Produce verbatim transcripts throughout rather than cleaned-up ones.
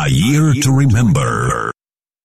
A Year to Remember.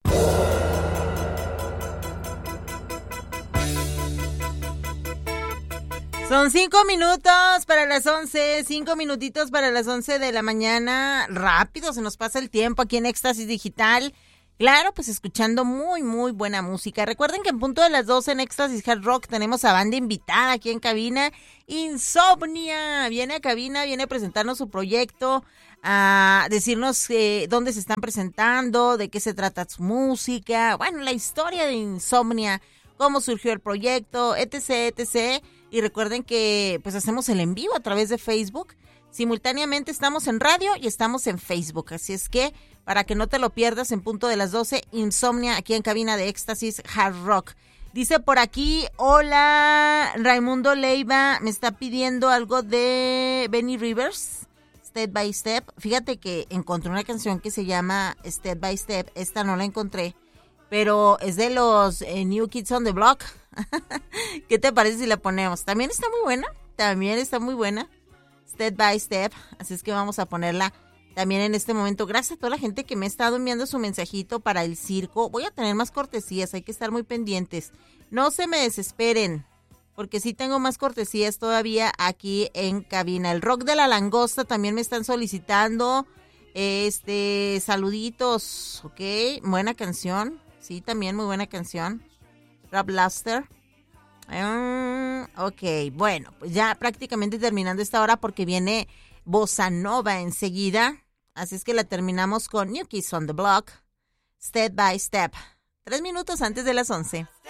Son cinco minutos para las once, cinco minutitos para las once de la mañana. Rápido se nos pasa el tiempo aquí en Éxtasis Digital. Claro, pues escuchando muy, muy buena música. Recuerden que en punto de las doce en Éxtasis Hard Rock tenemos a banda invitada aquí en cabina. Insomnia viene a cabina, viene a presentarnos su proyecto, a decirnos eh, dónde se están presentando, de qué se trata su música. Bueno, la historia de Insomnia, cómo surgió el proyecto, etc, etcétera. Y recuerden que pues hacemos el en vivo a través de Facebook. Simultáneamente estamos en radio y estamos en Facebook. Así es que para que no te lo pierdas en punto de las doce, Insomnia aquí en cabina de Éxtasis Hard Rock. Dice por aquí, hola, Raimundo Leiva, me está pidiendo algo de Benny Rivers, Step by Step. Fíjate que encontré una canción que se llama Step by Step. Esta no la encontré, pero es de los eh, New Kids on the Block. ¿Qué te parece si la ponemos? También está muy buena, también está muy buena. Step by Step, así es que vamos a ponerla también en este momento. Gracias a toda la gente que me ha estado enviando su mensajito para el circo. Voy a tener más cortesías, hay que estar muy pendientes. No se me desesperen, porque sí tengo más cortesías todavía aquí en cabina. El Rock de la Langosta también me están solicitando. Este, saluditos, ok, buena canción. Sí, también muy buena canción. Rob Luster. Um, ok, bueno, pues ya prácticamente terminando esta hora porque viene Bossa Nova enseguida. Así es que la terminamos con New Kids on the Block, Step by Step. Tres minutos antes de las once.